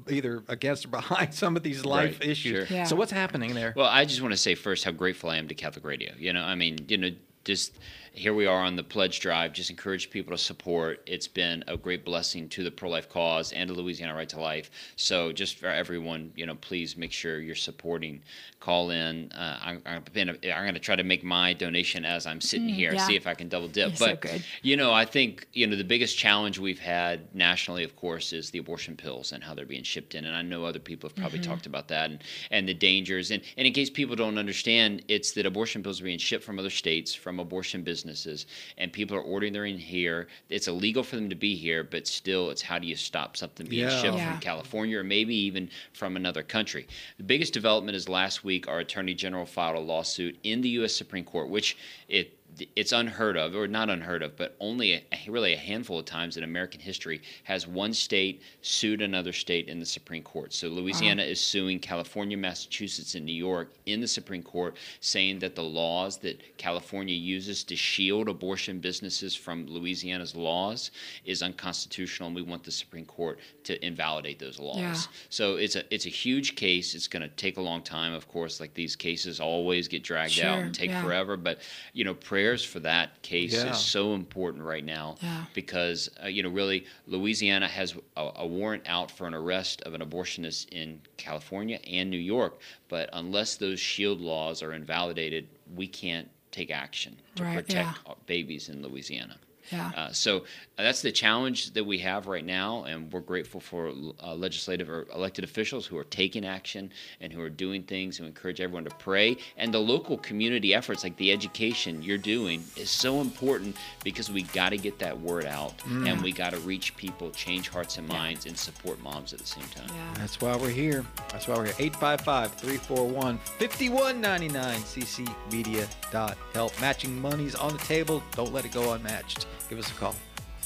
either against or behind some of these life issues. Sure. Yeah. So what's happening there? Well, I just want to say first how grateful I am to Catholic Radio. Just here we are on the pledge drive. Just encourage people to support. It's been a great blessing to the pro-life cause and to Louisiana Right to Life. So just for everyone, please make sure you're supporting. Call in. I'm going to try to make my donation as I'm sitting here. Yeah. See if I can double dip. You're But so good. I think the biggest challenge we've had nationally, of course, is the abortion pills and how they're being shipped in. And I know other people have probably talked about that and the dangers. And in case people don't understand, it's that abortion pills are being shipped from other states, from abortion businesses, and people are ordering them in here. It's illegal for them to be here, but still, it's how do you stop something being shipped Yeah. from California or maybe even from another country? The biggest development is last week our Attorney General filed a lawsuit in the U.S. Supreme Court, which it's unheard of, or not unheard of, but only really a handful of times in American history has one state sued another state in the Supreme Court. So Louisiana is suing California, Massachusetts, and New York in the Supreme Court, saying that the laws that California uses to shield abortion businesses from Louisiana's laws is unconstitutional, and we want the Supreme Court to invalidate those laws. Yeah. So it's a huge case. It's going to take a long time, of course. Like these cases always get dragged out and take forever. But prayers for that case is so important right now because really Louisiana has a warrant out for an arrest of an abortionist in California and New York. But unless those shield laws are invalidated, we can't take action to protect babies in Louisiana. Yeah. So that's the challenge that we have right now, and we're grateful for legislative or elected officials who are taking action and who are doing things to encourage everyone to pray. And the local community efforts, like the education you're doing, is so important because we got to get that word out, and we got to reach people, change hearts and minds, and support moms at the same time. Yeah. That's why we're here. 855-341-5199. ccmedia.help. Matching money's on the table. Don't let it go unmatched. Give us a call.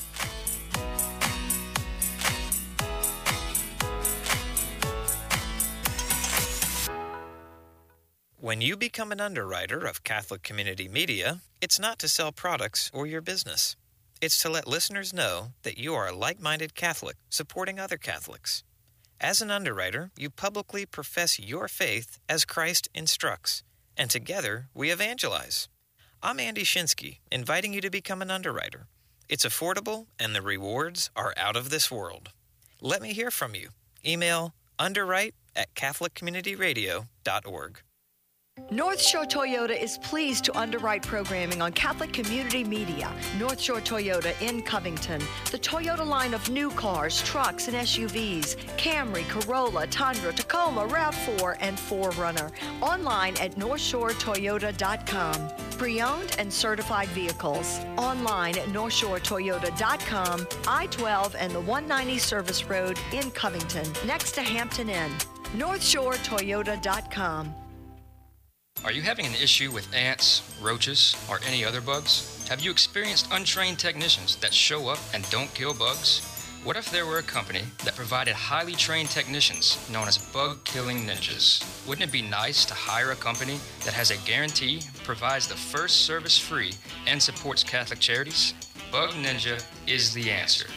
When you become an underwriter of Catholic Community Media, it's not to sell products or your business. It's to let listeners know that you are a like-minded Catholic supporting other Catholics. As an underwriter, you publicly profess your faith as Christ instructs, and together we evangelize. I'm Andy Shinsky, inviting you to become an underwriter. It's affordable, and the rewards are out of this world. Let me hear from you. Email underwrite@catholiccommunityradio.org. North Shore Toyota is pleased to underwrite programming on Catholic Community Media. North Shore Toyota in Covington. The Toyota line of new cars, trucks, and SUVs. Camry, Corolla, Tundra, Tacoma, RAV4, and 4Runner. Online at NorthshoreToyota.com. Pre-owned and certified vehicles. Online at NorthshoreToyota.com. I-12 and the 190 Service Road in Covington, next to Hampton Inn. NorthshoreToyota.com. Are you having an issue with ants, roaches, or any other bugs? Have you experienced untrained technicians that show up and don't kill bugs? What if there were a company that provided highly trained technicians known as bug-killing ninjas? Wouldn't it be nice to hire a company that has a guarantee, provides the first service free, and supports Catholic charities? Bug Ninja is the answer.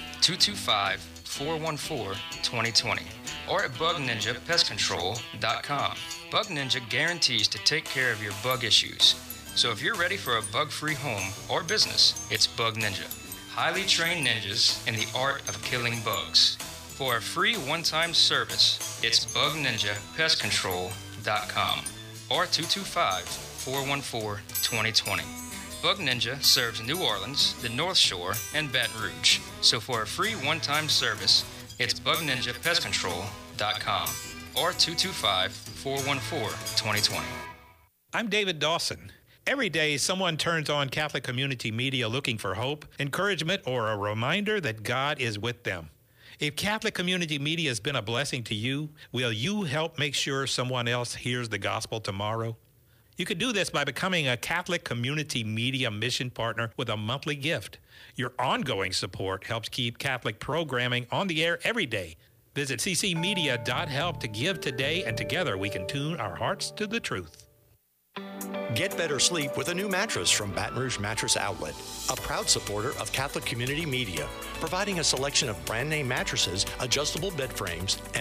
225-414-2020 or at bugninjapestcontrol.com. Bug Ninja guarantees to take care of your bug issues. So if you're ready for a bug-free home or business, it's Bug Ninja. Highly trained ninjas in the art of killing bugs. For a free one-time service, it's bugninjapestcontrol.com or 225-414-2020. Bug Ninja serves New Orleans, the North Shore, and Baton Rouge. So for a free one-time service, it's bugninjapestcontrol.com or 225-414-2020. I'm David Dawson. Every day, someone turns on Catholic Community Media looking for hope, encouragement, or a reminder that God is with them. If Catholic Community Media has been a blessing to you, will you help make sure someone else hears the gospel tomorrow? You can do this by becoming a Catholic Community Media mission partner with a monthly gift. Your ongoing support helps keep Catholic programming on the air every day. Visit ccmedia.help to give today, and together we can tune our hearts to the truth. Get better sleep with a new mattress from Baton Rouge Mattress Outlet, a proud supporter of Catholic Community Media, providing a selection of brand name mattresses, adjustable bed frames,